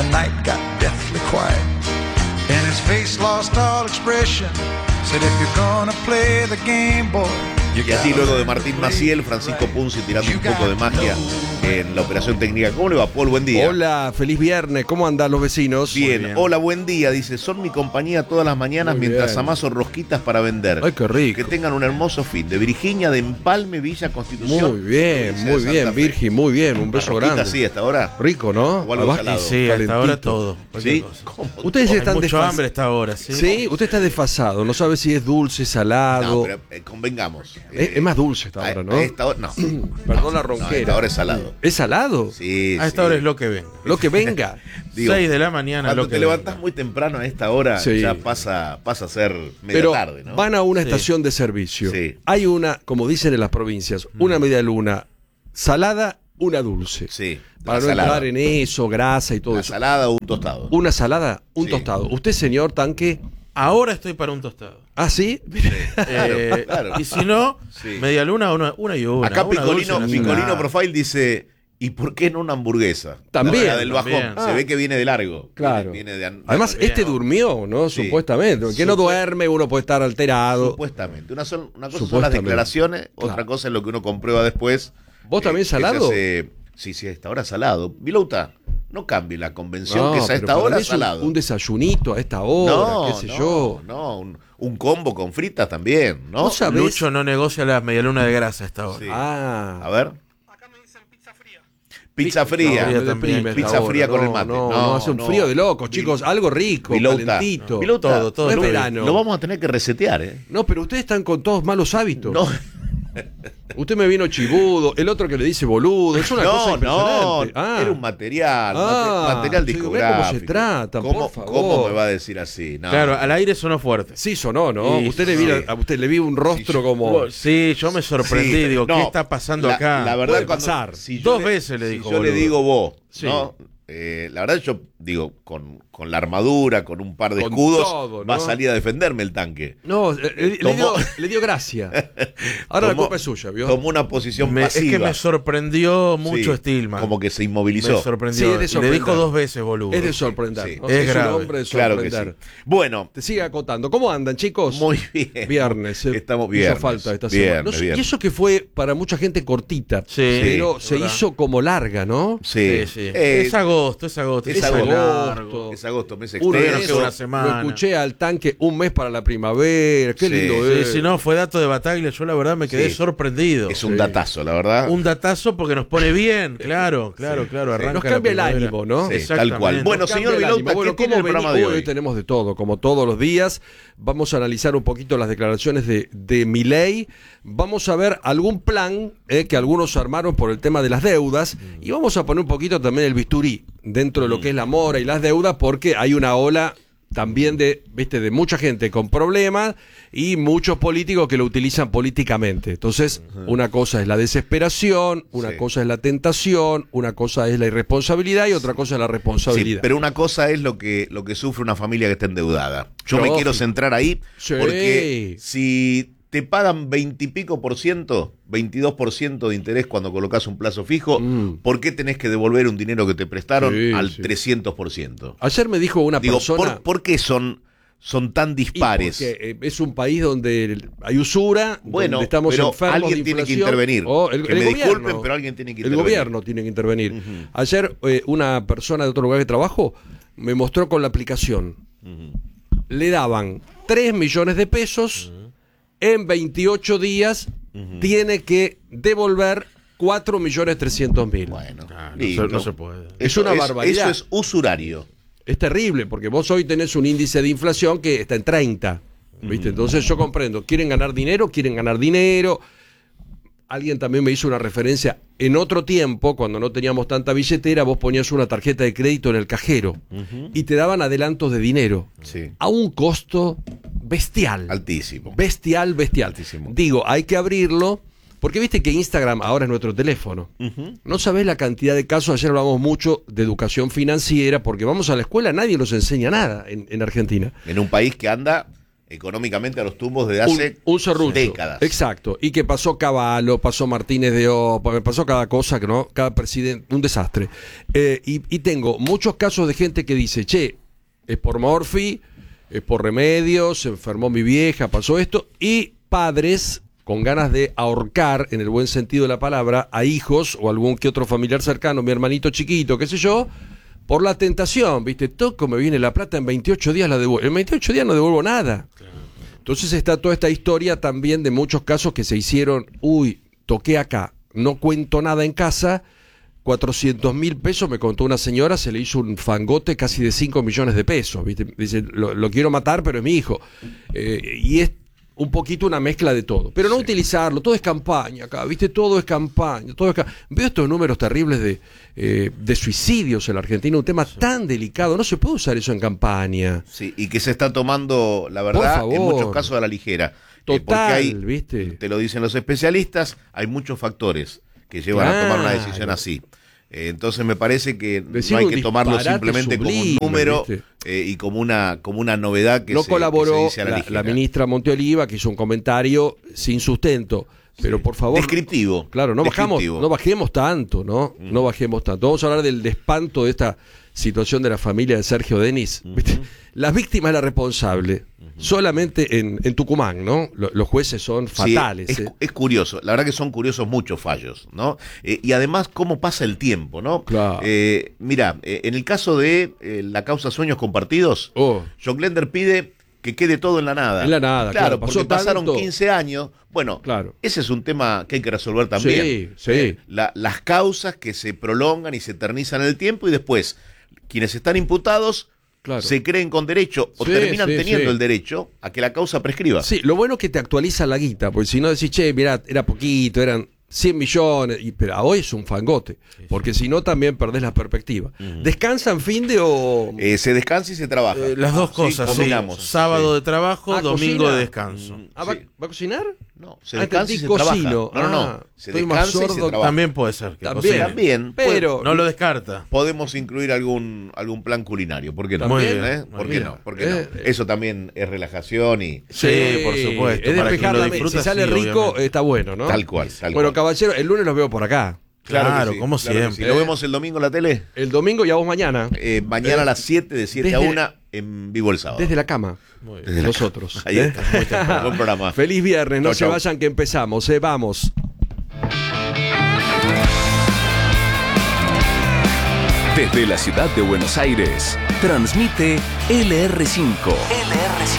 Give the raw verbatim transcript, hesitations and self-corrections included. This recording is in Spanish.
night got deathly quiet, and his face lost all expression. Said, if you're gonna play the game, boy. Y así luego de Martín Maciel, Francisco Punzi tirando un poco de magia en la operación técnica. ¿Cómo le va, Paul? Buen día. Hola, feliz viernes. ¿Cómo andan los vecinos? Bien. bien. Hola, buen día. Dice, son mi compañía todas las mañanas Muy mientras bien. amaso rosquitas para vender. Ay, qué rico. Que tengan un hermoso fin. De Virginia, de Empalme, Villa Constitución. Muy bien, provincia muy de bien, Santa Fe. Virgi, muy bien. Un Las beso rosquitas, grande. sí, hasta ahora. Rico, ¿no? O algo Además, salado. Sí, hasta ahora calentito. todo. ¿Sí? Cosa. Ustedes Hay están mucho desfasados. hambre hasta ahora, ¿sí? Sí, usted está desfasado. No sabe si es dulce, salado. No, pero eh, convengamos. es, Eh, es más dulce esta a- hora, a ¿no? esta hora, no. Perdón la No, a ronquera. esta hora es salado. ¿Es salado? Sí, A esta sí. hora es lo que ven. Lo que venga. Digo, seis de la mañana Cuando lo que te levantás venga. muy temprano a esta hora, Sí. ya pasa, pasa a ser media Pero tarde, ¿no? van a una Sí. estación de servicio. Sí. Hay una, como dicen en las provincias, una media luna salada, una dulce. Sí. Para la no salada. entrar en eso, grasa y todo La eso. salada o un tostado. Una salada, un Sí. tostado. ¿Usted, señor Tanque? Ahora estoy para un tostado. ¿Ah, sí? Eh, claro. Y si no, Sí. media luna, una, una y una. Acá una Picolino, dulce, una Picolino salada. Profile dice, ¿y por qué no una hamburguesa? También. La del bajón. También. Se Ah. ve que viene de largo. Claro. Viene de an- Además, de- este durmió, ¿no? Sí. Supuestamente. Que no Supu- duerme, uno puede estar alterado. Supuestamente. Una, son- una cosa son las Supuestamente. declaraciones, otra Claro. cosa es lo que uno comprueba después. ¿Vos también que se salado? hace- sí, sí, a esta hora salado. Vilouta, no cambie la convención No, que es a pero esta para hora mí es un, salado. un desayunito a esta hora, no, qué sé no, yo. no, un, un combo con fritas también, ¿no? ¿Vos sabés? Lucho no negocia la media luna de grasa a esta hora. Sí. Ah. A ver. Pizza fría. fría me también. deprime Pizza esta hora. fría con No, el mate. No, No, no, hace un no. frío de locos, chicos. Algo rico, Vilouta. calentito. Vilouta, Todo, todo No es lo- verano. Lo vamos a tener que resetear, ¿eh? No, pero ustedes están con todos malos hábitos. No, Usted me vino chibudo, el otro que le dice boludo. Es una cosa no, no. impresionante. Ah. Era un material, Ah, mate- material sí, ve cómo discográfico. se tratan, ¿Cómo, por favor. ¿Cómo me va a decir así? No. Claro, al aire sonó fuerte. Sí, sonó, ¿no? Sí, usted le sí. vi, a usted le vi un rostro Sí, como. Sí, yo me sorprendí. Sí, Digo, no, ¿qué está pasando la, acá? La verdad, Puede cuando- pasar. si yo Dos veces le si dijo yo le boludo. digo vos, Sí. ¿no? Eh, la verdad, yo digo, con, con la armadura, con un par de Con escudos, todo, va a ¿no? salir a defenderme el tanque. No, eh, le, le Tomó- dio, le dio gracia. Ahora la Tomó- culpa es suya, ¿vio? Tomó una posición Me- es pasiva. que me sorprendió mucho Sí, Stillman. Como que se Me inmovilizó. sorprendió. Sí, es de Y le sorprender. dijo dos veces, boludo. Es de sorprender. Sí. ¿no? Es Es, grave. un hombre de Claro que sorprender. sí. Bueno, Te sigue acotando. ¿Cómo andan, chicos? muy bien. Viernes. eh. Estamos Hizo viernes. falta esta Viernes, semana. No sé, viernes. y eso que fue para mucha gente cortita. Sí, pero es se verdad. hizo como larga, ¿no? Sí, Sí, sí. Eh, es agosto, es agosto. es Es agosto. largo. es agosto, mes Un Uno que extenso. una mes, semana. Lo escuché al Tanque un mes para la primavera. Qué Sí, lindo Sí, es. si no, fue dato de Bataglia. Yo la verdad me quedé Sí. sorprendido. Es un Sí. datazo, la verdad. Un datazo porque nos pone bien. Claro, claro, claro. Arranca Nos la cambia el primavera. ánimo, ¿no? Sí, Exactamente. tal cual. Bueno, Nos señor cambia el Vilouta, ánimo. Bueno, ¿qué tiene ¿cómo el programa vení? de hoy? Hoy tenemos de todo, como todos los días. Vamos a analizar un poquito las declaraciones de, de Milei. Vamos a ver algún plan eh, que algunos armaron por el tema de las deudas. Y vamos a poner un poquito también el bisturí dentro de lo que es la mora y las deudas, porque hay una ola también de, viste, de mucha gente con problemas y muchos políticos que lo utilizan políticamente. Entonces, una cosa es la desesperación, una Sí. cosa es la tentación, una cosa es la irresponsabilidad y otra cosa es la Sí, responsabilidad. pero una cosa es lo que, lo que sufre una familia que está endeudada. Yo me Lógico. quiero centrar ahí Sí. porque si te pagan veinte y pico por ciento, veintidós por ciento de interés cuando colocas un plazo fijo, Mm. ¿por qué tenés que devolver un dinero que te prestaron Sí, al sí. trescientos por ciento? Ayer me dijo una Digo, persona... ¿por, por qué son, son tan Y dispares? porque, eh, es un país donde hay usura, Bueno, donde estamos pero enfermos alguien de tiene que inflación. intervenir. O el, Que el me gobierno, disculpen, pero alguien tiene que El intervenir. gobierno tiene que intervenir. Ujú. Ayer eh, una persona de otro lugar de trabajo me mostró con la aplicación. Le daban tres millones de pesos, en veintiocho días tiene que devolver cuatro millones trescientos mil. Bueno, Ah, no, listo. se, no se puede. Es una barbaridad. Eso es usurario. Es terrible, porque vos hoy tenés un índice de inflación que está en treinta, ¿viste? Entonces yo comprendo, quieren ganar dinero, quieren ganar dinero. Alguien también me hizo una referencia, en otro tiempo, cuando no teníamos tanta billetera, vos ponías una tarjeta de crédito en el cajero y te daban adelantos de dinero Sí. a un costo bestial. Altísimo. Bestial, bestial. Altísimo. Digo, hay que abrirlo, porque viste que Instagram ahora es nuestro teléfono. No sabés la cantidad de casos, ayer hablamos mucho de educación financiera, porque vamos a la escuela, nadie nos enseña nada en, en Argentina. En un país que anda económicamente a los tumbos desde hace un, un serrucho. décadas. Exacto. Y que pasó Cavallo, pasó Martínez de Opa, me pasó cada cosa, que no, cada presidente, un desastre. Eh, y, y tengo muchos casos de gente que dice, che, es por Morphy, es por remedios, se enfermó mi vieja, pasó esto, y padres con ganas de ahorcar, en el buen sentido de la palabra, a hijos o algún que otro familiar cercano, mi hermanito chiquito, qué sé yo, por la tentación, ¿viste? Toco, me viene la plata, en veintiocho días la devuelvo. En veintiocho días no devuelvo nada. Claro. Entonces está toda esta historia también de muchos casos que se hicieron, uy, toqué acá, no cuento nada en casa, cuatrocientos mil pesos, me contó una señora, se le hizo un fangote casi de cinco millones de pesos, ¿viste? Dice, lo, lo quiero matar, pero es mi hijo. Eh, y es un poquito una mezcla de todo, pero no sí. utilizarlo, todo es campaña acá, ¿viste? Todo es campaña, todo es ca... Veo estos números terribles de, eh, de suicidios en la Argentina, un tema sí. tan delicado, no se puede usar eso en campaña. Sí, y que se está tomando, la verdad, en muchos casos a la ligera. Total, eh, porque hay, ¿viste? Te lo dicen los especialistas, hay muchos factores que llevan claro. a tomar una decisión así. Eh, entonces me parece que Decir no hay que tomarlo simplemente sublime, como un número eh, y como una como una novedad que, no se, colaboró que se dice a la, la, ligera. la ministra Monteoliva, que hizo un comentario sin sustento, pero sí. por favor, descriptivo. Claro, no descriptivo. bajamos, no bajemos tanto, ¿no? Mm. No bajemos tanto. Vamos a hablar del espanto de esta situación de la familia de Sergio Denis. Uh-huh. La víctima es la responsable. Uh-huh. Solamente en, en Tucumán, ¿no? Los, los jueces son fatales. Sí, es, ¿eh? es curioso, la verdad que son curiosos muchos fallos, ¿no? Eh, y además cómo pasa el tiempo, ¿no? Claro. Eh, mira, eh, en el caso de eh, la causa Sueños Compartidos, oh. John Glender pide que quede todo en la nada. En la nada, claro, claro. porque Pasó pasaron tanto. quince años. Bueno, claro. ese es un tema que hay que resolver también. Sí, sí. Eh, la, las causas que se prolongan y se eternizan en el tiempo y después quienes están imputados claro. se creen con derecho o sí, terminan sí, teniendo sí. el derecho a que la causa prescriba. Sí, lo bueno es que te actualiza la guita, porque si no decís, che, mirá, era poquito, eran cien millones, y, pero hoy es un fangote, sí, porque sí. si no también perdés la perspectiva. Uh-huh. ¿Descansan fin de o...? Eh, se descansa y se trabaja. Eh, las dos cosas, sí, sí. Sábado sí. de trabajo, ah, domingo cocina. de descanso. Ah, ¿va, sí. ¿Va a cocinar? No, se ah, descansa y se cocino. trabaja. No, no, no. Ah, se estoy descansa más sordo. y se trabaja. También puede ser. Que también, también. Pero no lo descarta. Podemos incluir algún algún plan culinario. ¿Por qué no? Muy bien, ¿Eh? ¿Por qué no? ¿Por qué eh, no? Eso también es relajación y... Sí, sí por supuesto. Es despejar la mente. Si sale sí, rico, obviamente. está bueno, ¿no? Tal cual. Tal bueno, cual. caballero, el lunes los veo por acá. Claro, claro sí, como claro siempre. Sí. ¿Lo vemos el domingo en la tele? El domingo y a vos mañana. Eh, mañana eh, a las siete, de siete desde, a una, en vivo el sábado. Desde la cama. Desde Nosotros. La cama. Ahí está. Muy temprano. Buen programa. Feliz viernes, no chau, se chau. vayan que empezamos, eh, vamos. Desde la ciudad de Buenos Aires, transmite L R cinco. L R cinco.